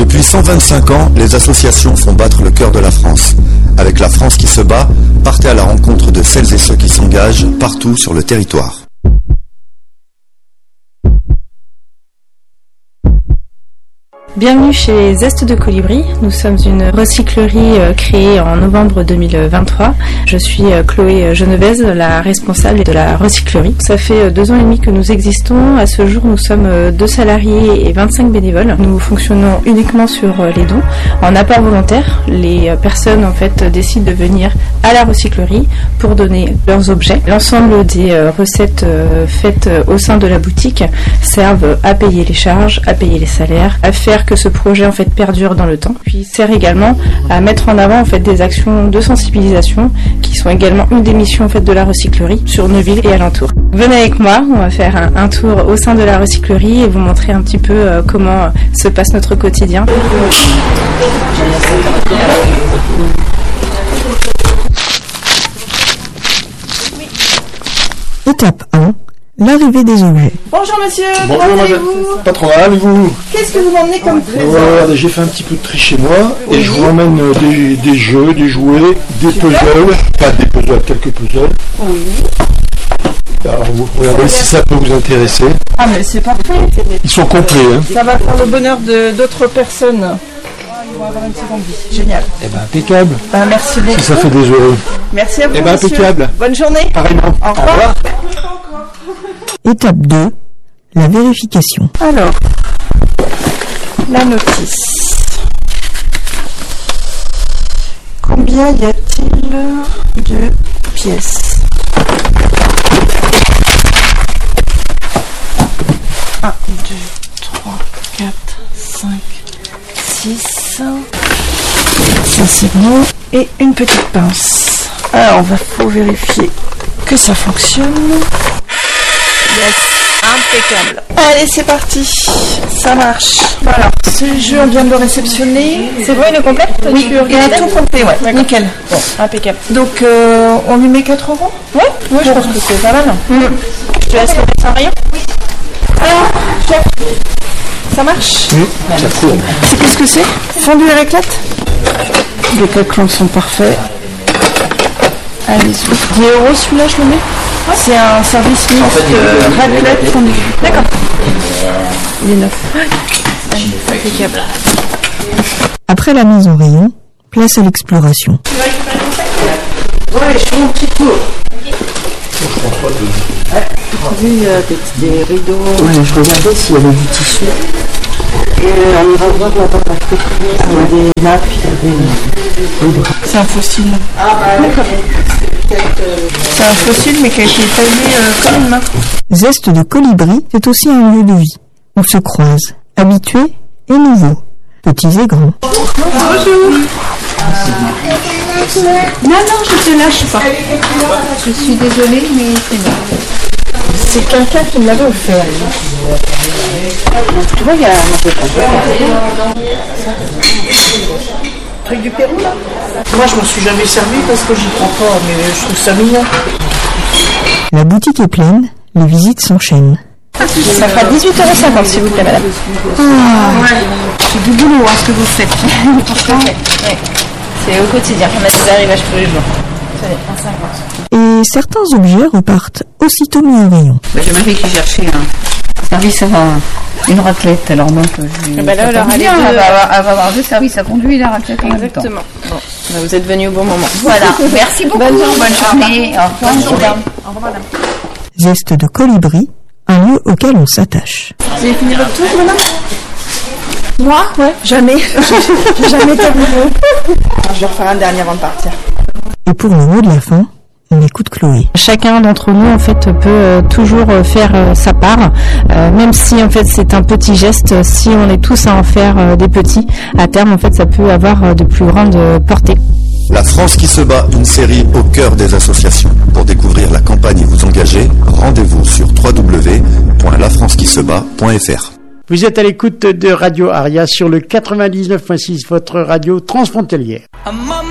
Depuis 125 ans, les associations font battre le cœur de la France. Avec La France qui se bat, partez à la rencontre de celles et ceux qui s'engagent partout sur le territoire. Bienvenue chez Zeste de Colibri. Nous sommes une recyclerie créée en novembre 2023. Je suis Chloé Genevez, la responsable de la recyclerie. Ça fait 2 ans et demi que nous existons. À ce jour, nous sommes 2 salariés et 25 bénévoles. Nous fonctionnons uniquement sur les dons. En apport volontaire, les personnes décident de venir à la recyclerie pour donner leurs objets. L'ensemble des recettes faites au sein de la boutique servent à payer les charges, à payer les salaires, à faire que ce projet perdure dans le temps, puis sert également à mettre en avant des actions de sensibilisation qui sont également une des missions de la recyclerie sur nos villes et alentours. Venez avec moi, on va faire un tour au sein de la recyclerie et vous montrer un petit peu comment se passe notre quotidien. Étape 1. L'arrivée des objets. Bonjour monsieur, bonjour comment allez-vous? Pas trop mal, et vous? Qu'est-ce que vous m'emmenez comme présent? Regardez, j'ai fait un petit peu de tri chez moi, et je vous emmène des jeux, des jouets, des puzzles, pas des puzzles, quelques puzzles. Oui. Alors vous regardez si ça peut vous intéresser. Ah mais c'est parfait. Ils sont complets, hein. Ça va faire le bonheur d'autres personnes. Ils vont avoir une seconde vie. Génial. Eh ben impeccable. Merci beaucoup. Si ça fait des heureux. Merci à vous. Eh ben monsieur. impeccable. Bonne journée. Pareillement. Au revoir. Étape 2. La vérification. Alors, la notice. Combien y a-t-il de pièces? 1, 2, 3, 4, 5, 6. Ça c'est bon. Et une petite pince. Alors, faut vérifier que ça fonctionne. Yes, impeccable. Allez, c'est parti. Ça marche. Voilà, ce jeu, on vient de le réceptionner. C'est bon, il est complet? Oui, il est tout complet, ouais. Nickel. Bon, impeccable. Donc, on lui met 4 €? Ouais, je pense que c'est pas mal. Je te laisse le mettre en rayon? Oui. Alors, chef, ça marche? Oui, ça court. Qu'est-ce que c'est? Fondu à l'éclate? Les 4 clous sont parfaits. Allez, 10 € celui-là, je le mets? C'est un service mixte raclette fondu. D'accord. Il est neuf. Impeccable. Après la mise en rayon, place à l'exploration. Ouais, je fais mon petit tour. J'ai vu des rideaux. Ouais, je regardais s'il y avait du tissu. Et on ira voir là-bas parce que il y a des nappes, il y a des draps. C'est un fossile. Ah bah d'accord. C'est un fossile mais qui a été taillé comme une main. Zeste de Colibri, c'est aussi un lieu de vie. On se croise, habitués et nouveaux, petits et grands. Bonjour. Non, je te lâche pas. Je suis désolée, mais c'est bon. C'est quelqu'un qui me l'avait offert. Tu vois, il y a un peu de Truc du Pérou là? Moi je m'en suis jamais servi parce que j'y prends pas, mais je trouve ça mignon. La boutique est pleine, les visites s'enchaînent. Ça fera 18,50 € s'il vous plaît, madame. C'est du boulot, ce que vous faites. Ouais. C'est au quotidien, on a des arrivages tous les jours. Et certains objets repartent aussitôt mis en rayon. J'ai ma fille qui cherchait un service à une raclette, alors donc là, elle va avoir 2 services à conduire et la raclette en même temps. Exactement. Bon, vous êtes venu au bon moment. Voilà, merci beaucoup, bonne journée. Au revoir, madame. Zeste de Colibri, un lieu auquel on s'attache. Vous avez fini votre tour, madame? Moi? Ouais. Jamais. J'ai jamais terminé. Je vais refaire un dernier avant de partir. Et pour le mot de la fin, on écoute Chloé. Chacun d'entre nous peut toujours faire sa part, même si c'est un petit geste. Si on est tous à en faire des petits, à terme ça peut avoir de plus grandes portées. La France qui se bat, une série au cœur des associations. Pour découvrir la campagne et vous engager, rendez-vous sur www.lafrancequisebat.fr. Vous êtes à l'écoute de Radio Aria sur le 99.6, votre radio transfrontalière.